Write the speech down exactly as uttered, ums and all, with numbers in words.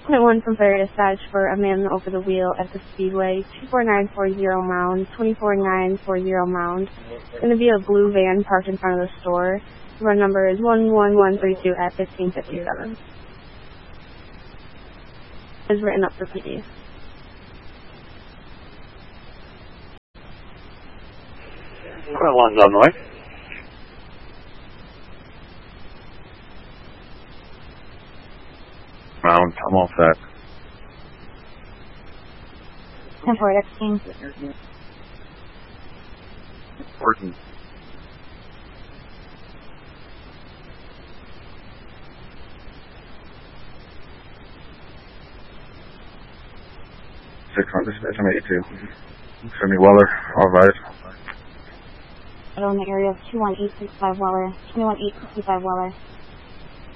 Point one from Fire Dispatch for a man over the wheel at the Speedway, two four nine four zero Mound, two four nine four zero Mound. It's going to be a blue van parked in front of the store. The run number is one one one three two at fifteen fifty-seven. Is written up for P D. Point one's on the way. Mound, I'm all set. ten four X-King. Working. six hundred, I'm eighty-two. Send me Weller, all right. In the area of two one eight six five Weller, two one eight six five Weller.